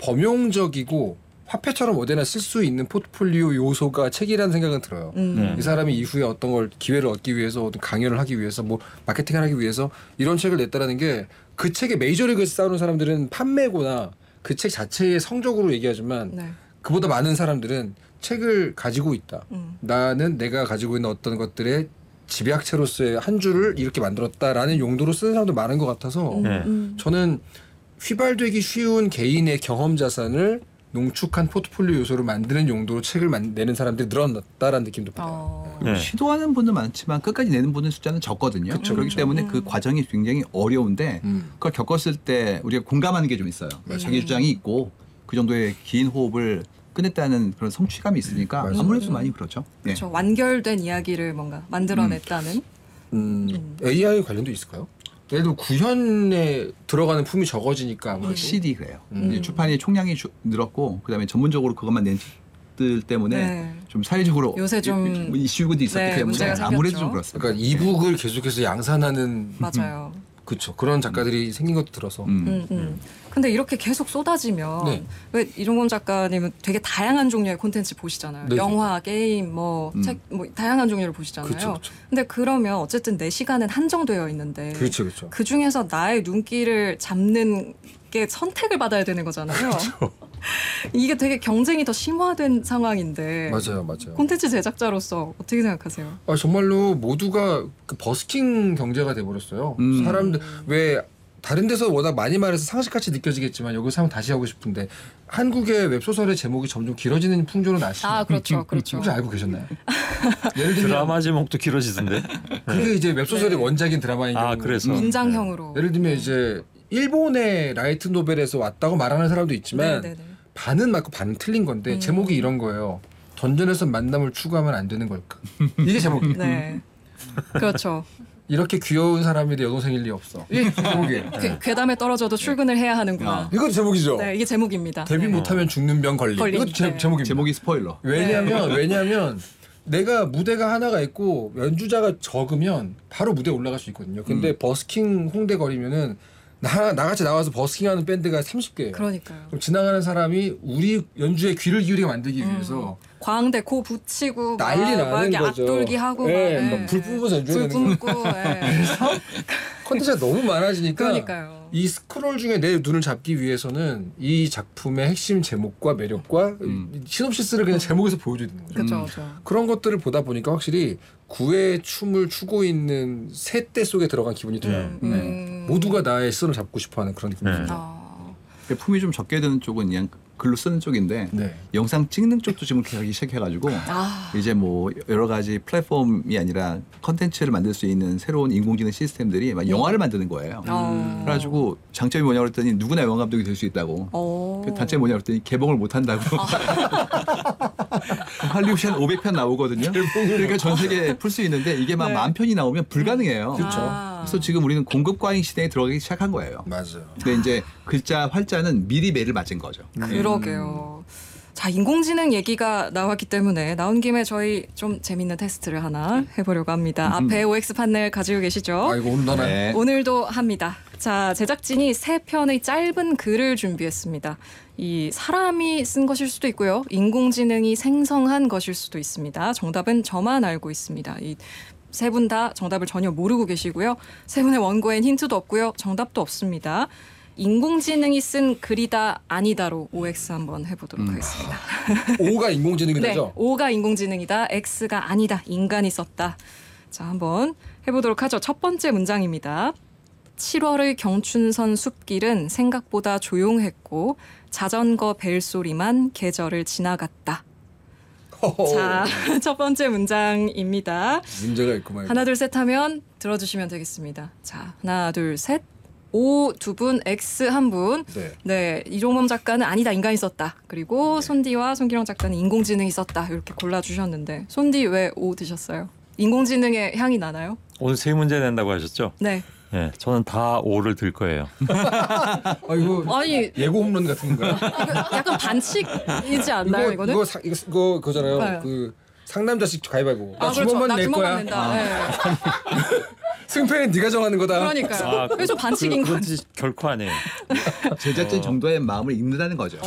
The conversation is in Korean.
범용적이고 화폐처럼 어디나 쓸 수 있는 포트폴리오 요소가 책이라는 생각은 들어요. 이 사람이 이후에 어떤 걸 기회를 얻기 위해서 어떤 강연을 하기 위해서 뭐 마케팅을 하기 위해서 이런 책을 냈다라는 게 그 책의 메이저리그에서 싸우는 사람들은 판매고나 그 책 자체의 성적으로 얘기하지만 네. 그보다 많은 사람들은 책을 가지고 있다. 나는 내가 가지고 있는 어떤 것들의 집약체로서의 한 줄을 이렇게 만들었다라는 용도로 쓰는 사람도 많은 것 같아서 저는 휘발되기 쉬운 개인의 경험 자산을 농축한 포트폴리오 요소를 만드는 용도로 책을 내는 사람들이 늘어났다라는 느낌도 받아요. 네. 시도하는 분은 많지만 끝까지 내는 분의 숫자는 적거든요. 그쵸, 그렇기 때문에 그 과정이 굉장히 어려운데 그걸 겪었을 때 우리가 공감하는 게 좀 있어요. 자기 주장이 있고 그 정도의 긴 호흡을 끝냈다는 그런 성취감이 있으니까 아무래도 많이 그렇죠. 네. 그렇죠. 완결된 이야기를 뭔가 만들어냈다는. AI 관련도 있을까요? 예를 들어 구현에 들어가는 품이 적어지니까 아무래도 확실히 그래요. 이제 출판이 총량이 늘었고 그다음에 전문적으로 그것만 낸 책들 때문에 네. 좀 사회적으로 요새 좀 이슈도 있었기 네, 때문에 문제가 아무래도 생겼죠. 좀 그렇습니다. 그러니까 이북을 계속해서 양산하는 맞아요. 그렇죠. 그런 작가들이 생긴 것도 들어서 근데 이렇게 계속 쏟아지면 네. 왜 이종범 작가님은 되게 다양한 종류의 콘텐츠 보시잖아요. 네. 영화, 게임, 책, 다양한 종류를 보시잖아요. 그렇죠. 근데 그러면 어쨌든 내 시간은 한정되어 있는데 그렇죠. 그 중에서 나의 눈길을 잡는 게 선택을 받아야 되는 거잖아요. 이게 되게 경쟁이 더 심화된 상황인데 맞아요. 콘텐츠 제작자로서 어떻게 생각하세요? 정말로 모두가 그 버스킹 경제가 돼버렸어요. 사람들 왜 다른 데서 워낙 많이 말해서 상식같이 느껴지겠지만 여기서 한번 다시 하고 싶은데 한국의 웹소설의 제목이 점점 길어지는 풍조는 아시죠? 아 그렇죠. 혹시 알고 계셨나요? 예를 들면 드라마 제목도 길어지던데. 그게 이제 웹소설의 원작인 드라마인 경우 그래서 문장형으로. 예를 들면 이제 일본의 라이트 노벨에서 왔다고 말하는 사람도 있지만 네네네. 반은 맞고 반은 틀린 건데 제목이 이런 거예요. 던전에서 만남을 추구하면 안 되는 걸까? 이게 제목이에요. 네. 그렇죠. 이렇게 귀여운 사람이 내 여동생일 리 없어. 이게 제목이에요. 괴담에 떨어져도 출근을 해야 하는구나. 이것도 제목이죠. 네, 이게 제목입니다. 데뷔 네. 못하면 죽는 병 걸림. 걸림. 이것도 네. 제목입니다. 제목이 스포일러. 왜냐하면 내가 무대가 하나가 있고 연주자가 적으면 바로 무대에 올라갈 수 있거든요. 근데 버스킹 홍대 거리면은 나같이 나와서 버스킹하는 밴드가 30개예요. 그러니까요. 그럼 지나가는 사람이 우리 연주에 귀를 기울이게 만들기 위해서 광대 코 붙이고 난리 막 나는 이렇게 거죠. 앞돌기 하고 네, 막, 막불 뿜어서 연주하는 불 뿜고 콘텐츠가 너무 많아지니까 그러니까요. 이 스크롤 중에 내 눈을 잡기 위해서는 이 작품의 핵심 제목과 매력과 시놉시스를 그냥 제목에서 보여줘야 되는 거죠. 그렇죠. 그렇죠. 그런 것들을 보다 보니까 확실히 구애의 춤을 추고 있는 새떼 속에 들어간 기분이 들어요. 모두가 나의 시선을 잡고 싶어하는 그런 느낌이죠. 아, 품이 좀 적게 드는 쪽은 그냥 글로 쓰는 쪽인데 네. 영상 찍는 쪽도 지금 하기 시작해가지고 아. 이제 뭐 여러 가지 플랫폼이 아니라 컨텐츠를 만들 수 있는 새로운 인공지능 시스템들이 막 영화를 만드는 거예요. 그래가지고 장점이 뭐냐고 그랬더니 누구나 영화 감독이 될 수 있다고. 그 단점이 뭐냐고 그랬더니 개봉을 못 한다고. 할리우드 한 500편 나오거든요. 그러니까 전 세계에 풀 수 있는데 이게 막 10,000편이 나오면 불가능해요. 그렇죠. 그래서 지금 우리는 공급 과잉 시대에 들어가기 시작한 거예요. 맞아요. 근데 이제 글자 활자는 미리 매를 맞은 거죠. 그러게요. 자, 인공지능 얘기가 나왔기 때문에 나온 김에 저희 좀 재밌는 테스트를 하나 해보려고 합니다. 앞에 OX 판넬 가지고 계시죠? 이거 오늘 나는 네. 오늘도 합니다. 자, 제작진이 3편의 짧은 글을 준비했습니다. 이 사람이 쓴 것일 수도 있고요. 인공지능이 생성한 것일 수도 있습니다. 정답은 저만 알고 있습니다. 이 세 분 다 정답을 전혀 모르고 계시고요. 세 분의 원고엔 힌트도 없고요. 정답도 없습니다. 인공지능이 쓴 글이다 아니다로 OX 한번 해보도록 하겠습니다. O가 인공지능이죠. 네, O가 인공지능이다, X가 아니다, 인간이 썼다. 자, 한번 해보도록 하죠. 첫 번째 문장입니다. 7월의 경춘선 숲길은 생각보다 조용했고 자전거 벨소리만 계절을 지나갔다. 자, 첫 번째 문장입니다. 문제가 있구만. 하나 둘 셋 하면 들어주시면 되겠습니다. 자, 하나 둘 셋. O 두 분, X 한 분. 네. 네, 이종범 작가는 아니다, 인간이 썼다. 그리고 손디와 손기령 작가는 인공지능이 썼다. 이렇게 골라주셨는데 손디 왜 O 드셨어요? 인공지능의 향이 나나요? 오늘 세 문제 낸다고 하셨죠? 네. 네, 저는 다 O를 들 거예요. 이거 아니 예고 홈런 같은 건가요? 이거 약간 반칙이지 않나요, 이거는? 이거 그거잖아요. 네. 그 상남자식 가위바위보. 나 그렇죠. 주먹만 나 낼 주먹만 거야. 낸다. 네. 승패는 네가 정하는 거다. 그러니까요. 그래서 반칙인 거지. 그건 결코 아니에요. 제작진 정도의 마음을 읽는다는 거죠.